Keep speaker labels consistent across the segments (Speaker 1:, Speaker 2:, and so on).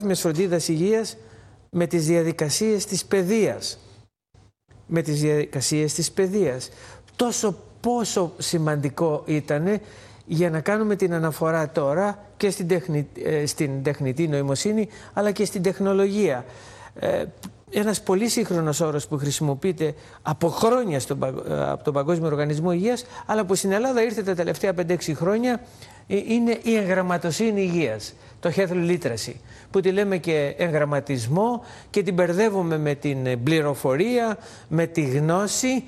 Speaker 1: φροντίδας υγείας με τις διαδικασίες της παιδείας. Με τις διαδικασίες της παιδείας. Πόσο σημαντικό ήταν για να κάνουμε την αναφορά τώρα και στην τεχνητή νοημοσύνη αλλά και στην τεχνολογία. Ένας πολύ σύγχρονος όρος που χρησιμοποιείται από χρόνια από τον Παγκόσμιο Οργανισμό Υγείας, αλλά που στην Ελλάδα ήρθε τα τελευταία 5-6 χρόνια, είναι η εγγραμματοσύνη υγείας, το health literacy, που τη λέμε και εγγραμματισμό και την μπερδεύουμε με την πληροφορία, με τη γνώση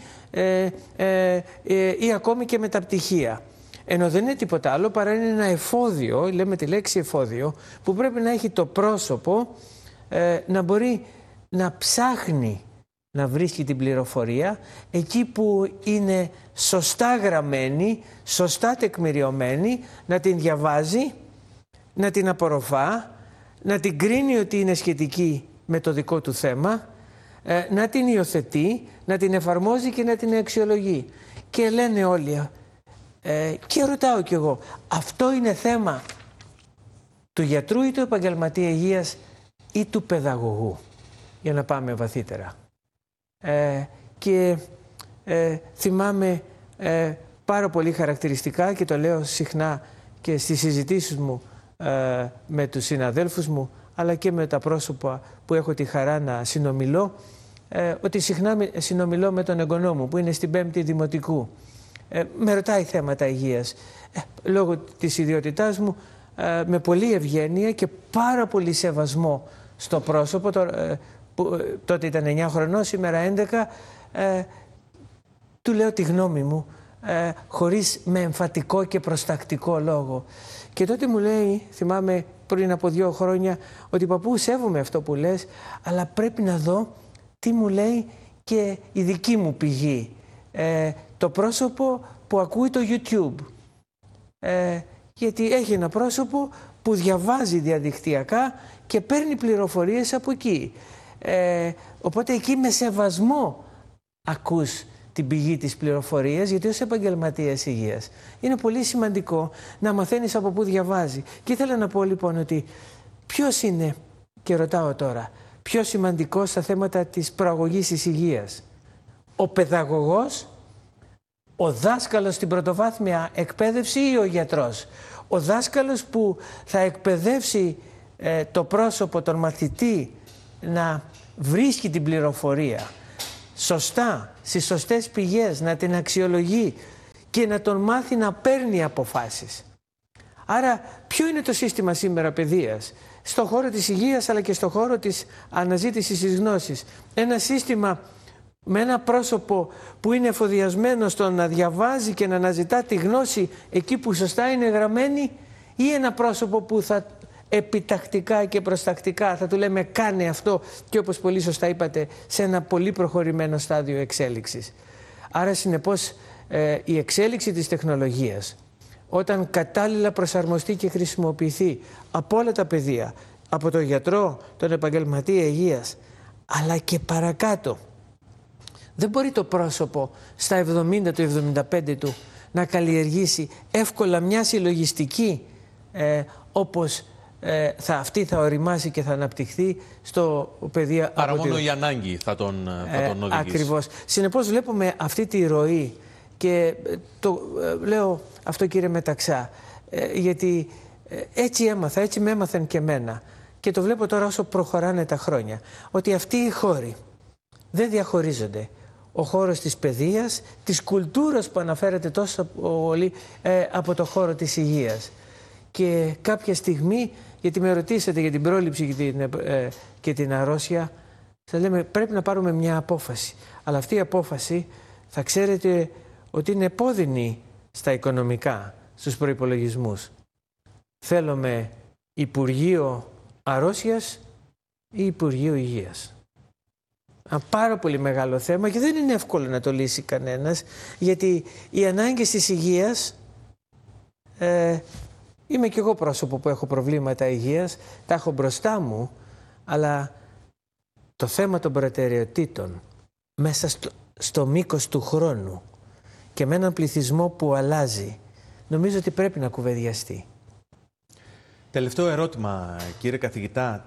Speaker 1: ή ακόμη και με τα πτυχία. Ενώ δεν είναι τίποτα άλλο παρά είναι ένα εφόδιο, λέμε τη λέξη εφόδιο, που πρέπει να έχει το πρόσωπο να μπορεί να ψάχνει να βρίσκει την πληροφορία εκεί που είναι σωστά γραμμένη, σωστά τεκμηριωμένη, να την διαβάζει, να την απορροφά, να την κρίνει ότι είναι σχετική με το δικό του θέμα, να την υιοθετεί, να την εφαρμόζει και να την αξιολογεί. Και λένε όλοι, και ρωτάω κι εγώ, αυτό είναι θέμα του γιατρού ή του επαγγελματία υγείας ή του παιδαγωγού, για να πάμε βαθύτερα. Θυμάμαι πάρα πολύ χαρακτηριστικά, και το λέω συχνά και στις συζητήσεις μου με τους συναδέλφους μου, αλλά και με τα πρόσωπα που έχω τη χαρά να συνομιλώ, ότι συχνά συνομιλώ με τον εγγονό μου που είναι στην 5η Δημοτικού. Με ρωτάει θέματα υγείας. Λόγω της ιδιότητάς μου, με πολλή ευγένεια και πάρα πολύ σεβασμό στο πρόσωπο, τότε ήταν 9 χρονών, σήμερα 11, του λέω τη γνώμη μου, χωρίς με εμφατικό και προστακτικό λόγο. Και τότε μου λέει, θυμάμαι πριν από 2 χρόνια, ότι παππού, σέβομαι αυτό που λες, αλλά πρέπει να δω τι μου λέει και η δική μου πηγή. Το πρόσωπο που ακούει το YouTube. Γιατί έχει ένα πρόσωπο που διαβάζει διαδικτυακά και παίρνει πληροφορίες από εκεί. Οπότε εκεί με σεβασμό ακούς την πηγή της πληροφορίας, γιατί ως επαγγελματίας υγείας είναι πολύ σημαντικό να μαθαίνεις από πού διαβάζει. Και ήθελα να πω λοιπόν ότι ποιος είναι, και ρωτάω τώρα, πιο σημαντικός στα θέματα της προαγωγής της υγείας? Ο παιδαγωγός, ο δάσκαλος στην πρωτοβάθμια εκπαίδευση ή ο γιατρός? Ο δάσκαλος που θα εκπαιδεύσει το πρόσωπο, τον μαθητή, να βρίσκει την πληροφορία σωστά, στις σωστές πηγές, να την αξιολογεί και να τον μάθει να παίρνει αποφάσεις. Άρα ποιο είναι το σύστημα σήμερα παιδείας? Στον χώρο της υγείας αλλά και στον χώρο της αναζήτησης της γνώσης. Ένα σύστημα με ένα πρόσωπο που είναι εφοδιασμένο στο να διαβάζει και να αναζητά τη γνώση εκεί που σωστά είναι γραμμένη, ή ένα πρόσωπο που θα επιτακτικά και προστακτικά θα του λέμε κάνε αυτό, και όπως πολύ σωστά είπατε, σε ένα πολύ προχωρημένο στάδιο εξέλιξης. Άρα συνεπώς η εξέλιξη της τεχνολογίας, όταν κατάλληλα προσαρμοστεί και χρησιμοποιηθεί από όλα τα πεδία, από τον γιατρό, τον επαγγελματία υγείας, αλλά και παρακάτω, δεν μπορεί το πρόσωπο στα 70 του, 75 του να καλλιεργήσει εύκολα μια συλλογιστική όπως αυτή θα οριμάσει και θα αναπτυχθεί στο πεδίο.
Speaker 2: Άρα μόνο η ανάγκη θα τον οδηγήσει.
Speaker 1: Ακριβώς. Συνεπώς βλέπουμε αυτή τη ροή και το λέω αυτό, κύριε Μεταξά, γιατί έτσι έμαθα, έτσι με έμαθαν και εμένα, και το βλέπω τώρα όσο προχωράνε τα χρόνια, ότι αυτοί οι χώροι δεν διαχωρίζονται. Ο χώρος της παιδείας, της κουλτούρας που αναφέρεται τόσο πολύ, από το χώρο της υγείας. Και κάποια στιγμή, γιατί με ρωτήσατε για την πρόληψη και την αρρώστια, σας λέμε πρέπει να πάρουμε μια απόφαση. Αλλά αυτή η απόφαση θα ξέρετε ότι είναι επώδυνη στα οικονομικά, στους προϋπολογισμούς. Θέλουμε Υπουργείο Αρρώστιας ή Υπουργείο Υγείας? Ένα πάρα πολύ μεγάλο θέμα και δεν είναι εύκολο να το λύσει κανένας, γιατί οι ανάγκες της υγείας, είμαι κι εγώ πρόσωπο που έχω προβλήματα υγείας, τα έχω μπροστά μου, αλλά το θέμα των προτεραιοτήτων μέσα στο μήκος του χρόνου και με έναν πληθυσμό που αλλάζει, νομίζω ότι πρέπει να κουβεντιαστεί.
Speaker 2: Τελευταίο ερώτημα, κύριε καθηγητά.